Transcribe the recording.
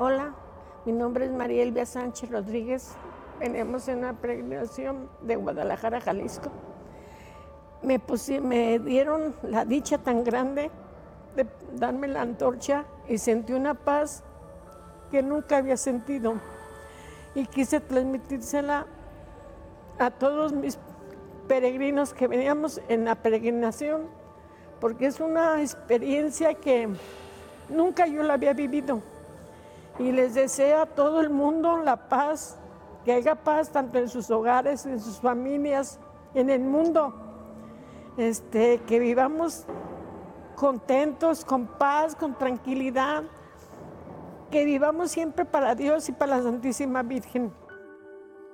Hola, mi nombre es María Elvia Sánchez Rodríguez. Venimos en una peregrinación de Guadalajara, Jalisco. Me dieron la dicha tan grande de darme la antorcha y sentí una paz que nunca había sentido. Y quise transmitírsela a todos mis peregrinos que veníamos en la peregrinación, porque es una experiencia que nunca yo la había vivido. Y les deseo a todo el mundo la paz, que haya paz tanto en sus hogares, en sus familias, en el mundo. Que vivamos contentos, con paz, con tranquilidad, que vivamos siempre para Dios y para la Santísima Virgen.